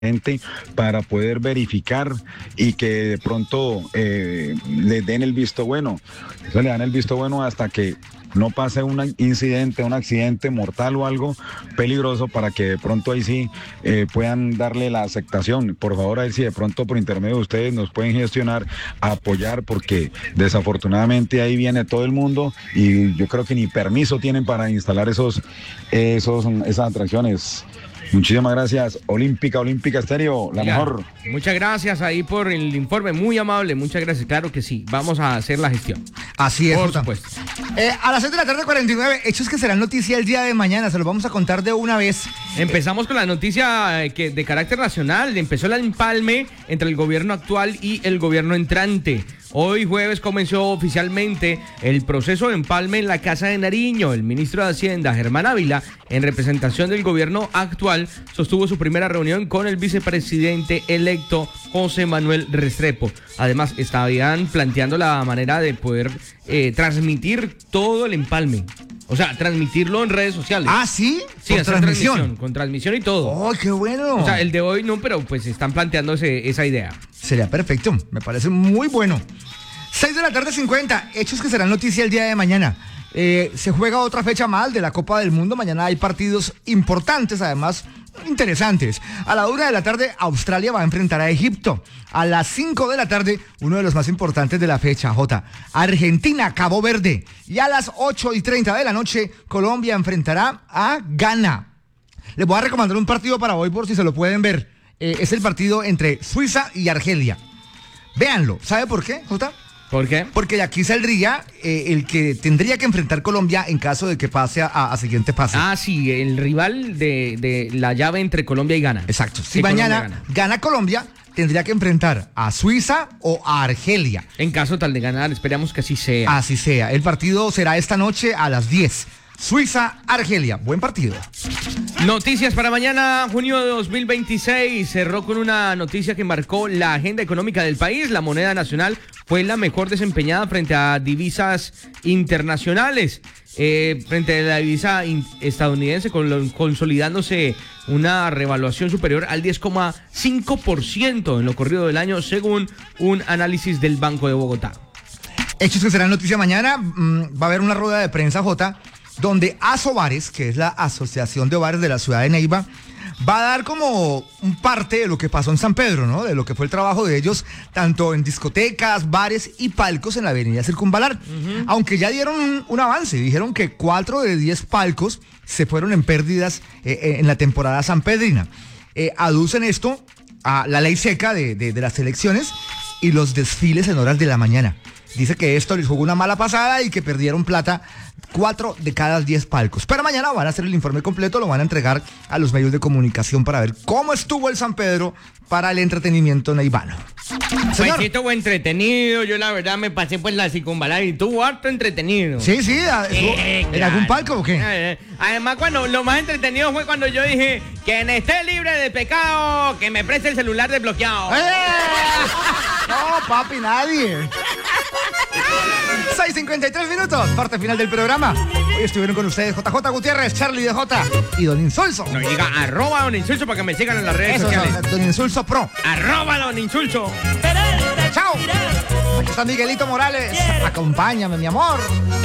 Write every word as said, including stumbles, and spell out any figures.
gente para poder verificar y que de pronto eh, les den el visto bueno. Eso le dan el visto bueno hasta que no pase un incidente, un accidente mortal o algo peligroso, para que de pronto ahí sí eh, puedan darle la aceptación. Por favor, a ver si de pronto por intermedio de ustedes nos pueden gestionar, apoyar, porque desafortunadamente ahí viene todo el mundo y yo creo que ni permiso tienen para instalar esos, esos, esas atracciones. Muchísimas gracias, Olímpica, Olímpica Estéreo, la Oiga, mejor. Muchas gracias ahí por el informe, muy amable, muchas gracias. Claro que sí, vamos a hacer la gestión. Así es, por Jota. supuesto. Eh, a las seis de la tarde, cuarenta y nueve, hechos que serán noticia el día de mañana, se los vamos a contar de una vez. Empezamos con la noticia que de carácter nacional. Empezó el empalme entre el gobierno actual y el gobierno entrante. Hoy jueves comenzó oficialmente el proceso de empalme en la Casa de Nariño. El ministro de Hacienda, Germán Ávila, en representación del gobierno actual, sostuvo su primera reunión con el vicepresidente electo José Manuel Restrepo. Además, estaban planteando la manera de poder eh, transmitir todo el empalme. O sea, transmitirlo en redes sociales. ¿Ah, sí? Sí, ¿Con transmisión? transmisión? Con transmisión y todo. ¡Oh, qué bueno! O sea, el de hoy no, pero pues están planteando ese, esa idea. Sería perfecto, me parece muy bueno. seis de la tarde cincuenta, hechos que serán noticia el día de mañana. Eh, se juega otra fecha más de la Copa del Mundo. Mañana hay partidos importantes, además interesantes. A la una de la tarde, Australia va a enfrentar a Egipto. A las cinco de la tarde, uno de los más importantes de la fecha, J. Argentina, Cabo Verde. Y a las ocho y treinta de la noche, Colombia enfrentará a Ghana. Les voy a recomendar un partido para hoy por si se lo pueden ver. Eh, es el partido entre Suiza y Argelia. Véanlo. ¿Sabe por qué, Jota? ¿Por qué? Porque de aquí saldría eh, el que tendría que enfrentar Colombia en caso de que pase a, a siguiente fase. Ah, sí, el rival de, de la llave entre Colombia y Ghana. Exacto. Si que mañana gana. gana Colombia, tendría que enfrentar a Suiza o a Argelia. En caso tal de ganar, esperamos que así sea. Así sea. El partido será esta noche a las diez. Suiza-Argelia. Buen partido. Noticias para mañana, junio de dos mil veintiséis. Cerró con una noticia que marcó la agenda económica del país. La moneda nacional fue la mejor desempeñada frente a divisas internacionales. Eh, frente a la divisa in- estadounidense, con lo, consolidándose una revaluación superior al diez coma cinco por ciento en lo corrido del año, según un análisis del Banco de Bogotá. Hechos que serán noticia mañana. Mmm, va a haber una rueda de prensa, J, donde Asobares, que es la Asociación de Bares de la ciudad de Neiva, va a dar como un parte de lo que pasó en San Pedro, ¿no? De lo que fue el trabajo de ellos, tanto en discotecas, bares y palcos en la avenida Circunvalar. Uh-huh. Aunque ya dieron un, un avance, dijeron que cuatro de diez palcos se fueron en pérdidas eh, en la temporada sanpedrina. Eh, aducen esto a la ley seca de, de, de las elecciones y los desfiles en horas de la mañana. Dice que esto les jugó una mala pasada y que perdieron plata cuatro de cada diez palcos. Pero mañana van a hacer el informe completo, lo van a entregar a los medios de comunicación para ver cómo estuvo el San Pedro para el entretenimiento neivano. Pues sí, estuvo entretenido. Yo la verdad me pasé por la Circunvalar y estuvo harto entretenido. Sí, sí. Eh, ¿En claro. algún palco o qué? Eh, Además, cuando lo más entretenido fue cuando yo dije: quien esté libre de pecado, que me preste el celular desbloqueado. ¡Eh! No, papi, nadie. seis cincuenta y tres minutos, parte final del programa. Hoy estuvieron con ustedes J J Gutiérrez, Charlie de J y Don Insulso. No diga arroba Don Insulso para que me sigan en las redes Eso, sociales. no, Don Insulso Pro. Arroba Don Insulso. Chao. Aquí está Miguelito Morales. Acompáñame, mi amor.